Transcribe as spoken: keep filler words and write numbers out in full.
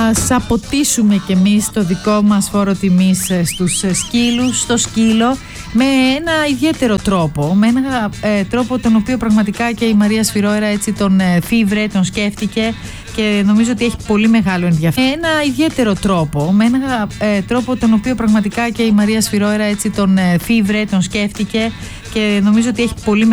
ας αποτίσουμε κι εμείς το δικό μας φόρο τιμής στους σκύλους, στο σκύλο, με ένα ιδιαίτερο τρόπο, με ένα ε, τρόπο τον οποίο πραγματικά και η Μαρία Σφυρόερα έτσι τον ε, φίβρε, τον σκέφτηκε και νομίζω ότι έχει πολύ μεγάλο ενδιαφέρον. Με ένα ιδιαίτερο τρόπο, με ένα ε, τρόπο τον οποίο πραγματικά και η Μαρία Σφυρόερα έτσι τον ε, φίβρε, τον σκέφτηκε και νομίζω ότι έχει πολύ